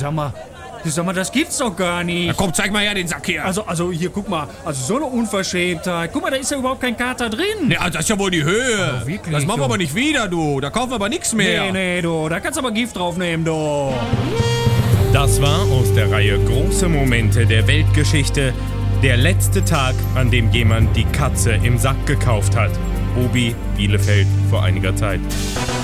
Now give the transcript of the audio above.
Sag mal, das gibt's doch gar nicht. Na komm, zeig mal her den Sack hier. Also hier, guck mal. Also so eine Unverschämtheit. Guck mal, da ist ja überhaupt kein Kater drin. Ja, das ist ja wohl die Höhe. Oh, wirklich, das machen wir du. aber nicht wieder, du. Da kaufen wir aber nichts mehr. Nee, du. Da kannst du aber Gift draufnehmen, du. Das war aus der Reihe Große Momente der Weltgeschichte der letzte Tag, an dem jemand die Katze im Sack gekauft hat. Obi, Bielefeld, vor einiger Zeit.